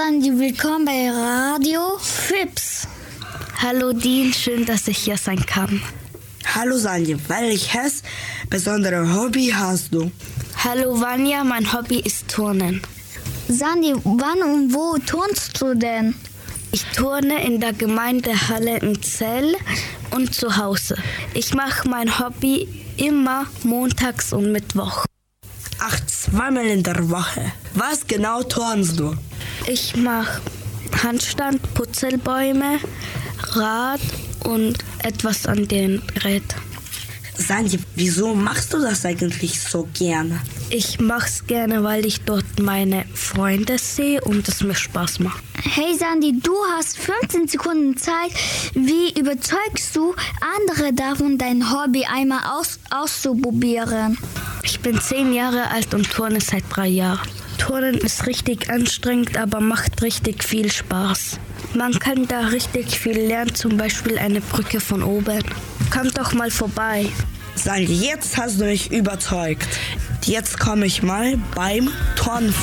Sandy, willkommen bei Radio Fips. Hallo Dean, schön, dass ich hier sein kann. Hallo Sandy, welches besondere Hobby hast du? Hallo Vanja, mein Hobby ist Turnen. Sandy, wann und wo turnst du denn? Ich turne in der Gemeindehalle in Zell und zu Hause. Ich mache mein Hobby immer montags und Mittwoch. Ach, zweimal in der Woche. Was genau turnst du? Ich mache Handstand, Purzelbäume, Rad und etwas an dem Gerät. Sandy, wieso machst du das eigentlich so gerne? Ich mache es gerne, weil ich dort meine Freunde sehe und es mir Spaß macht. Hey Sandy, du hast 15 Sekunden Zeit. Wie überzeugst du andere davon, dein Hobby einmal auszuprobieren? Ich bin 10 Jahre alt und turne seit 3 Jahren. Turnen ist richtig anstrengend, aber macht richtig viel Spaß. Man kann da richtig viel lernen, zum Beispiel eine Brücke von oben. Kommt doch mal vorbei. Sandy, jetzt hast du mich überzeugt. Jetzt komme ich mal beim Turnen